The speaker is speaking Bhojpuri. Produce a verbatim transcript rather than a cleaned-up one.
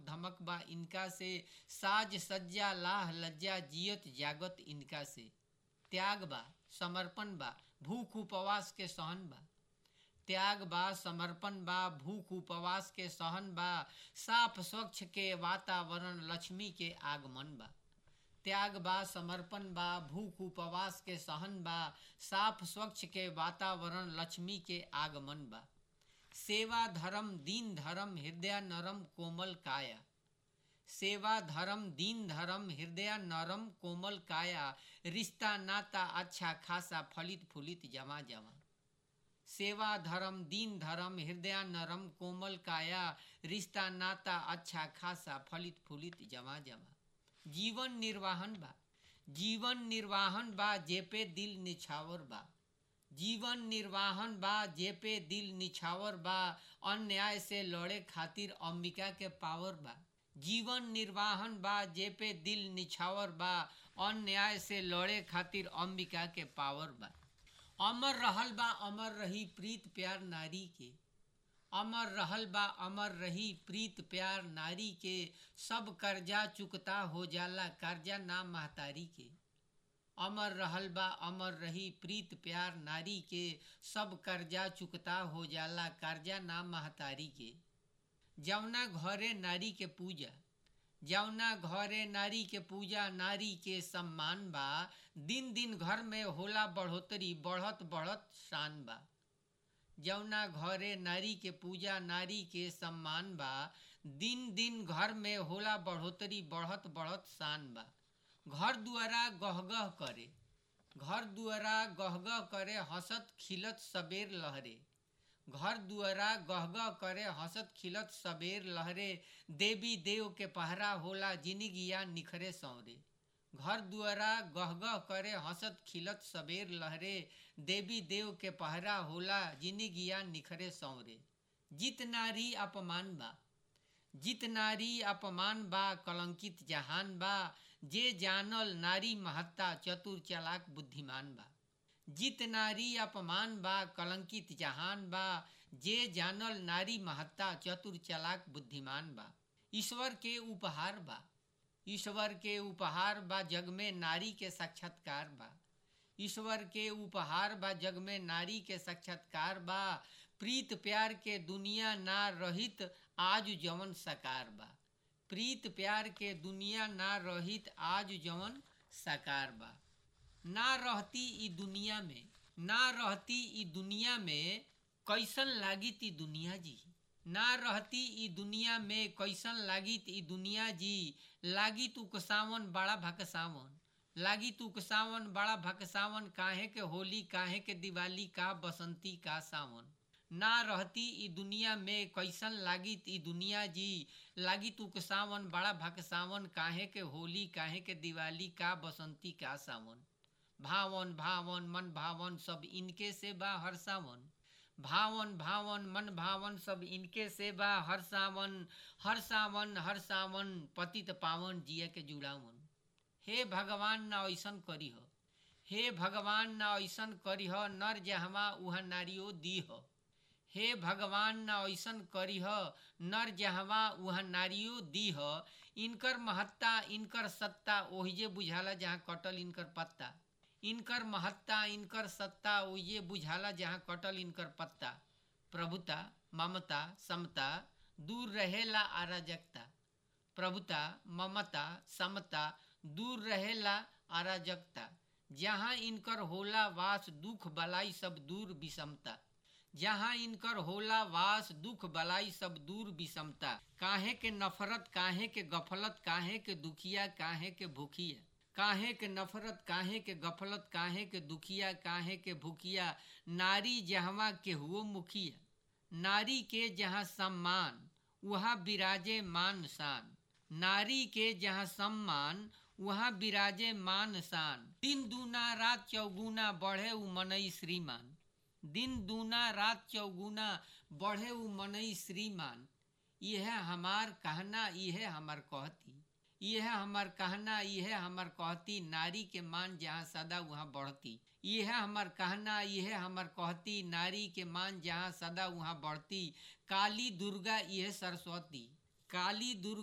धमक बा इनका से, साज सज्जा लाह लज्जा जियत जागत इनका से। त्याग बा समर्पण बा भूख उपवास के सहन बा, त्याग बा समर्पण बा भूख उपवास के सहन बा, साफ स्वच्छ के वातावरण लक्ष्मी के आगमन बा। त्याग बा समर्पण बा भूख उपवास के सहन बा, साफ स्वच्छ के वातावरण लक्ष्मी के आगमन बा। सेवा धर्म दीन धर्म हृदय नरम कोमल काया, सेवा धर्म दीन धर्म हृदय नरम कोमल काया, रिश्ता नाता अच्छा खासा फलित फूलित जमा जमा। सेवा धर्म दीन धर्म हृदय नरम कोमल काया, रिश्ता नाता अच्छा खासा फलित फूलित जमा जमा। जीवन निर्वाहन बा जीवन निर्वाहन बा जेपे दिल निछावर बा, जीवन निर्वाहन बा जेपे दिल निछावर बा, अन्याय से लड़े खातिर अंबिका के पावर बा। जीवन निर्वाहन बा जेपे दिल निछावर बा, अन्याय से लड़े खातिर अंबिका के पावर बा। अमर रहल बा अमर रही प्रीत प्यार नारी के, अमर रहल बा अमर रही प्रीत प्यार नारी के, सब कर्जा चुकता हो जाला कर्जा ना महतारी के। अमर रहल बा अमर रही प्रीत प्यार नारी के, सब कर्जा चुकता हो जाला कर्जा ना महतारी के। जौना घरे नारी के पूजा जौना घरे नारी के पूजा, नारी के सम्मान बा, दिन दिन घर में होला बढ़ोतरी बढ़त बढ़त शान बा। जौना घरे नारी के पूजा नारी के सम्मान बा, दिन दिन घर में होला बढ़ोतरी बढ़त बढ़त शान बा। घर दुआरा गहगह करे घर दुआरा गहगह करे, हंसत खिलत सबेर लहरे। घर दुआरा गहगह करे हंसत खिलत सबेर लहरे, देवी देव के पहरा होला जिनगिया निखरे सौरे। घर दुआरा गहगह करे हंसत खिलत सबेर लहरे, देवी देव के पहरा होला जिनगिया निखरे सौरे। जित नारी अपमान बा जित नारी अपमान बा, कलंकित जहान बा, जे जानल नारी महत्ता चतुर चालाक बुद्धिमान बा। जित नारी अपमान बा कलंकित जहान बा, जे जानल नारी महत्ता चतुर चालाक बुद्धिमान बा। ईश्वर के उपहार बा ईश्वर के उपहार बा जग में नारी के साक्षात्कार बा। ईश्वर के उपहार बा जग में नारी के साक्षात्कार बा, प्रीत प्यार के दुनिया ना रहित आज जवन साकार बा। प्रीत प्यार के दुनिया ना रहित आज जवन साकार बा। ना रहती ई दुनिया में ना रहती ई दुनिया में कैसन लागित ई दुनिया जी। ना रहती ई दुनिया में कैसन लागित ई दुनिया जी, लागित उकसावन बड़ा भकसावन लागित उकसावन बड़ा भकसावन, काहे के होली काहे के दिवाली का बसंती का सावन। ना रहती ई दुनिया में कैसन लागित ई दुनिया जी, लागित उकसावन बड़ा भकसावन, काहे के होली काहे के दिवाली का बसंती का सावन। भावन भावन मन भावन सब इनके से बा हर सावन। भावन भावन मन भावन सब इनके से बा हर सावन। हर सावन हर सावन पतित पावन जिया के जुड़ावन। हे भगवान ना ऐसन करी हो हे भगवान ना ऐसन करी हो, नर जहवा उह नारियो दी हो। हे भगवान ना ऐसन करी हो, नर जहवा उह नारियो दी हो। इनकर महत्ता इनकर सत्ता ओहिजे बुझाला जहाँ कटल इनकर पत्ता। इनकर महत्ता इनकर सत्ता ओहिजे बुझाला जहाँ कटल इनकर पत्ता। प्रभुता ममता समता दूर रहेला अराजकता। प्रभुता ममता समता दूर रहेला अराजकता। जहाँ इनकर होला वास दुख बलाई सब दूर विषमता। जहाँ इनकर होला वास दुख बलाई सब दूर विषमता। काहे के नफरत काहे के गफलत, काहे के दुखिया काहे के भूखिया। काहे के नफरत काहे के गफलत, काहे के दुखिया काहे के भूखिया। नारी जहवा के हुओ मुखिया। नारी के जहाँ सम्मान वहाँ विराजे मान शान। नारी के जहाँ सम्मान वहाँ विराजे मान शान। दिन दूना रात चौगुना बढ़े उ मनई श्रीमान। दिन दूना रात चौगुना बढ़े उ मनई श्रीमान। यह हमार कहना यह हमार कहती। यह हमार कहना यह हमार कहती। नारी के मान जहाँ सदा वहाँ बढ़ती। यह हमार कहना यह हमार कहती। नारी के मान जहाँ सदा वहाँ बढ़ती। काली दुर्गा यह सरस्वती। काली दुर्गा